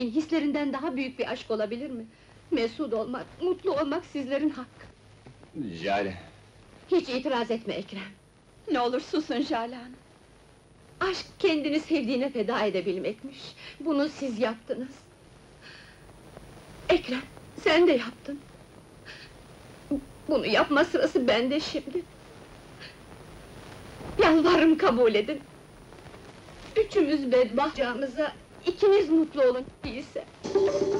hislerinden daha büyük bir aşk olabilir mi? Mesut olmak, mutlu olmak sizlerin hakkı. Jale, Hiç itiraz etme Ekrem. Ne olur susun Jale Hanım. Aşk kendini sevdiğine feda edebilmekmiş. Bunu siz yaptınız. Ekrem, sen de yaptın. Bunu yapma sırası bende şimdi. Yalvarırım kabul edin. Üçümüz bedbahtçağımıza ikiniz mutlu olun değilse.